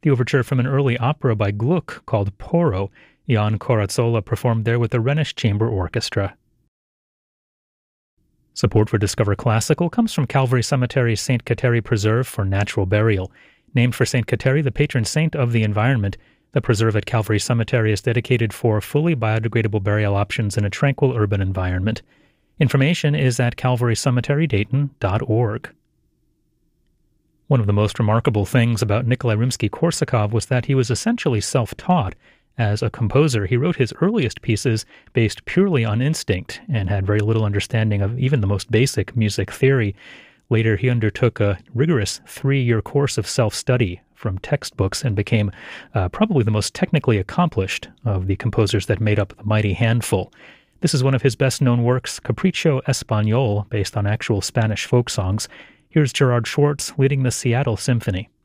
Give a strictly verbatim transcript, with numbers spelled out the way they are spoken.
The overture from an early opera by Gluck called Porro, Jan Corazzola performed there with the Rhenish Chamber Orchestra. Support for Discover Classical comes from Calvary Cemetery's Saint Kateri Preserve for Natural Burial. Named for Saint Kateri, the patron saint of the environment, the preserve at Calvary Cemetery is dedicated for fully biodegradable burial options in a tranquil urban environment. Information is at calvary cemetery dayton dot org. One of the most remarkable things about Nikolai Rimsky-Korsakov was that he was essentially self-taught. As a composer, he wrote his earliest pieces based purely on instinct and had very little understanding of even the most basic music theory. Later, he undertook a rigorous three-year course of self-study from textbooks and became uh, probably the most technically accomplished of the composers that made up the mighty handful. This is one of his best-known works, Capricho Español, based on actual Spanish folk songs. Here's Gerard Schwartz leading the Seattle Symphony.